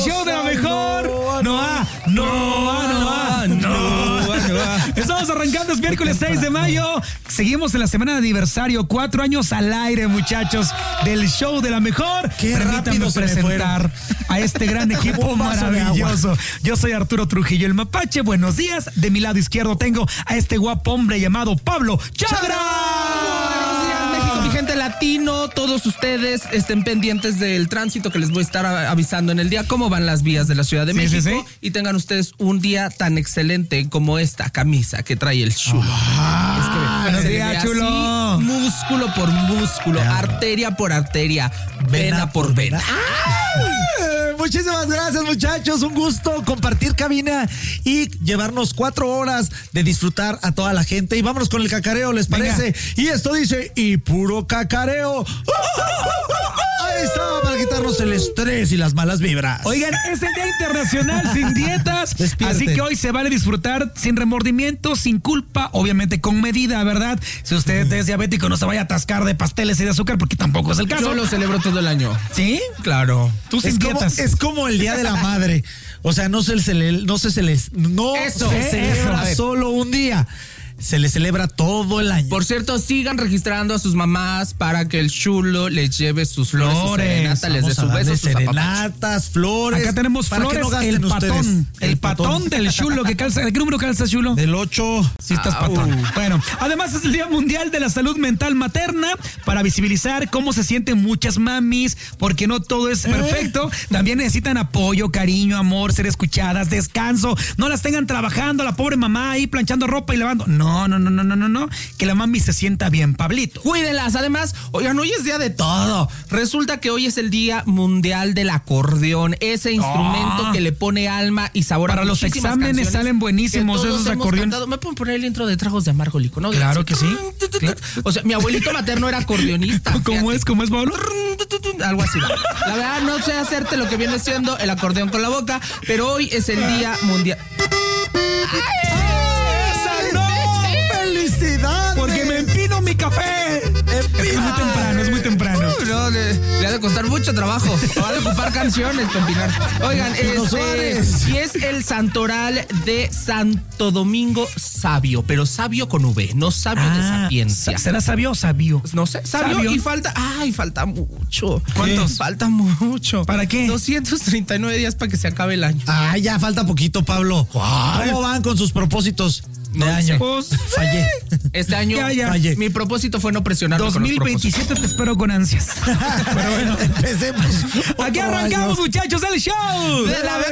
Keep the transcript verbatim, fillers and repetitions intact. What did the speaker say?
show de la mejor. No va, no va, no va, no va. Estamos arrancando, es miércoles seis de mayo. Seguimos en la semana de aniversario. Cuatro años al aire, muchachos, del show de la mejor. Qué Permítanme presentar a este gran equipo maravilloso. Yo soy Arturo Trujillo, el Mapache. Buenos días. De mi lado izquierdo tengo a este guapo hombre llamado Pablo Chagra. Buenos días, México, mi gente latino. Todos ustedes estén pendientes del tránsito que les voy a estar avisando en el día. Cómo van las vías de la Ciudad de Sí, México. sí, sí. Y tengan ustedes un día tan excelente como esta camisa que trae el chulo. Ah, es que buenos se le días, ve así, chulo. músculo por músculo, arteria por arteria, vena por vena. Eh, Muchísimas gracias, muchachos. Un gusto compartir cabina y llevarnos cuatro horas de disfrutar a toda la gente. Y vámonos con el cacareo, ¿les parece? Venga. Y esto dice, y puro cacareo. Ahí está, para quitarnos el estrés y las malas vibras. Oigan, es el Día Internacional sin dietas, Despierten. así que hoy se vale disfrutar sin remordimiento, sin culpa, obviamente con medida, ¿verdad? Si usted es diabético, no se vaya a atascar de pasteles y de azúcar, porque tampoco es el caso. Yo lo celebro todo el año. ¿Sí? Claro. Tú sin Es como, dietas. es como el Día de la Madre. O sea, no se, se le, no se, se les, no Eso, se eso, celebra a ver. solo un día. Se le celebra todo el año. Por cierto, sigan registrando a sus mamás para que el chulo les lleve sus flores, su Flores. serenata, les dé Vamos a su darle beso, sus apapachos. serenatas, flores. Acá tenemos para que flores, no gasten el ustedes. patón, el patón del chulo que calza. ¿De qué número calza, chulo? Del ocho. Sí, estás Au. patón. Bueno, además es el Día Mundial de la Salud Mental Materna para visibilizar cómo se sienten muchas mamis, porque no todo es perfecto. También necesitan apoyo, cariño, amor, ser escuchadas, descanso. No las tengan trabajando, la pobre mamá ahí planchando ropa y lavando. No, no, no, no, no, no, no. Que la mami se sienta bien, Pablito. Cuídenlas. Además, oigan, hoy es día de todo. Resulta que hoy es el Día Mundial del Acordeón, ese instrumento Ah. que le pone alma y sabor Para a los muchísimas exámenes canciones salen buenísimos que todos esos hemos acordeones. cantado. ¿Me pueden poner el intro de Tragos de Amargo Licor? ¿No? Claro que sí. Claro. O sea, mi abuelito materno era acordeonista. ¿Cómo fíjate. es? ¿Cómo es, Pablo? Algo así. La verdad, no sé hacerte lo que viene siendo el acordeón con la boca, pero hoy es el Día Mundial. ¡Felicidades! Porque me empino mi café. Es que es muy temprano, es muy temprano. No, le, le ha de costar mucho trabajo. Va a ocupar canciones para empinar. Oigan, Pino Suárez. este, y es el santoral de Santo Domingo Sabio, pero sabio con V, no sabio de sapiencia. ¿Será sabio o sabio? No sé, sabio, Sabio. y falta, ay, falta mucho. ¿Cuántos? Falta mucho. ¿Para qué? doscientos treinta y nueve días para que se acabe el año. Ah, ya falta poquito, Pablo. ¿Cómo van con sus propósitos de No año? sé. Pues, Fallé. Este año, Ya, ya. Fallé. mi propósito fue no presionarme dos con los mil veintisiete te espero con ansias. Pero bueno, empecemos. Aquí Otro arrancamos, año. muchachos, el show de la